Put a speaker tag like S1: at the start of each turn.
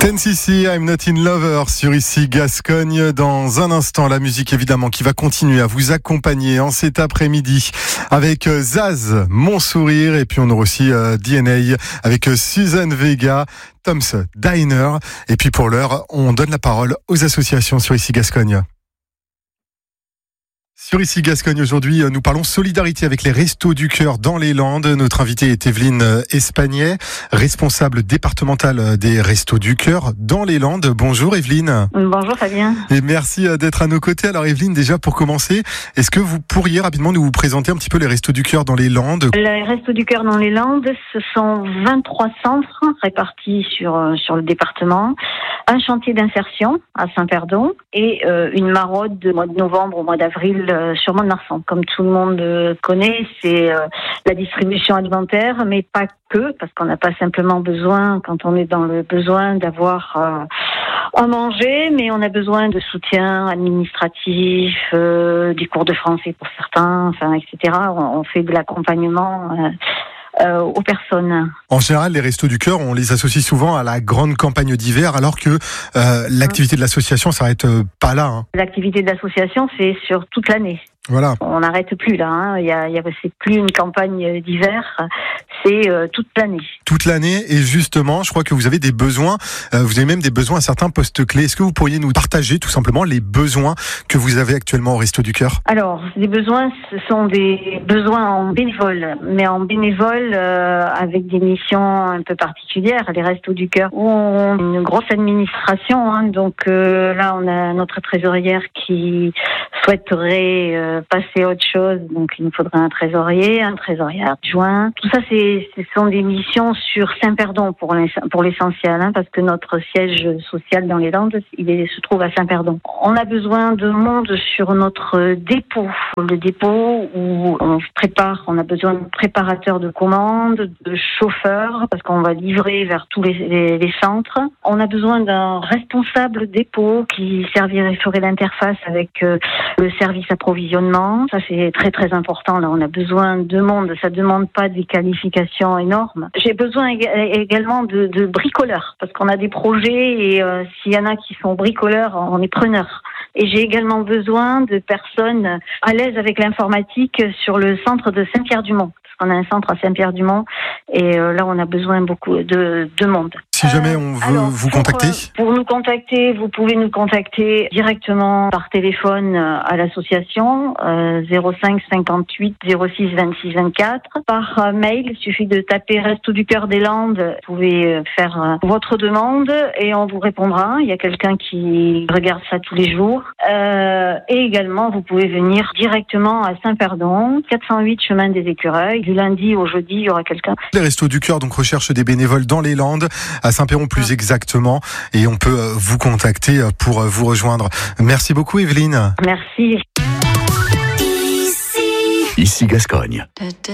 S1: NCC, I'm Not in Lover sur ici Gascogne. Dans un instant, la musique évidemment qui va continuer à vous accompagner en cet après-midi avec Zaz, Mon Sourire, et puis on aura aussi DNA avec Suzanne Vega, Tom's Diner. Et puis pour l'heure, on donne la parole aux associations sur ici Gascogne. Sur ici Gascogne, aujourd'hui, nous parlons solidarité avec les Restos du Cœur dans les Landes. Notre invitée est Evelyne Espagnet, responsable départementale des Restos du Cœur dans les Landes. Bonjour Evelyne.
S2: Bonjour Fabien.
S1: Et merci d'être à nos côtés. Alors Evelyne, déjà pour commencer, est-ce que vous pourriez rapidement nous présenter un petit peu les Restos du Cœur dans les Landes ?
S2: Les Restos du Cœur dans les Landes, ce sont 23 centres répartis sur le département, un chantier d'insertion à Saint-Perdon et une maraude du mois de novembre au mois d'avril sur Mont-de-Marsan. Comme tout le monde connaît, c'est la distribution alimentaire, mais pas que, parce qu'on n'a pas simplement besoin, quand on est dans le besoin d'avoir à manger, mais on a besoin de soutien administratif, des cours de français pour certains, etc. On fait de l'accompagnement aux personnes.
S1: En général, les Restos du Cœur, on les associe souvent à la grande campagne d'hiver, alors que l'activité de l'association s'arrête pas là. Hein.
S2: L'activité de l'association, c'est sur toute l'année.
S1: Voilà.
S2: On n'arrête plus là. Hein. C'est plus une campagne d'hiver, c'est toute l'année.
S1: Toute l'année, et justement, je crois que vous avez des besoins. Vous avez même des besoins à certains postes clés. Est-ce que vous pourriez nous partager tout simplement les besoins que vous avez actuellement au Restos du Cœur ?
S2: Alors, les besoins, ce sont des besoins en bénévole, mais en bénévole avec des missions un peu particulières. Les Restos du Cœur ont une grosse administration, hein, donc là, on a notre trésorière qui souhaiterait passer à autre chose, donc il nous faudrait un trésorier adjoint. Tout ça, ce sont des missions sur Saint-Perdon pour l'essentiel, hein, parce que notre siège social dans les Landes, se trouve à Saint-Perdon. On a besoin de monde sur notre dépôt. Le dépôt où on a besoin de préparateurs de commandes, de chauffeurs, parce qu'on va livrer vers tous les centres. On a besoin d'un responsable dépôt qui ferait l'interface avec le service approvisionnement. Ça, c'est très très important. Là, on a besoin de monde. Ça demande pas des qualifications énormes. J'ai besoin également de bricoleurs, parce qu'on a des projets et s'il y en a qui sont bricoleurs, on est preneurs. Et j'ai également besoin de personnes à l'aise avec l'informatique sur le centre de Saint-Pierre-du-Mont. Parce qu'on a un centre à Saint-Pierre-du-Mont et là, on a besoin beaucoup de monde.
S1: Si jamais on veut vous contacter ?
S2: Pour nous contacter, vous pouvez nous contacter directement par téléphone à l'association 05 58 06 26 24. Par mail, il suffit de taper Restos du Cœur des Landes. Vous pouvez faire votre demande et on vous répondra. Il y a quelqu'un qui regarde ça tous les jours. Et également, vous pouvez venir directement à Saint-Perdon, 408 chemin des Écureuils. Du lundi au jeudi, il y aura quelqu'un.
S1: Les Restos du Cœur donc recherchent des bénévoles dans les Landes, à Saint-Péron plus exactement, et on peut vous contacter pour vous rejoindre. Merci beaucoup Evelyne.
S2: Merci.
S3: Ici Gascogne.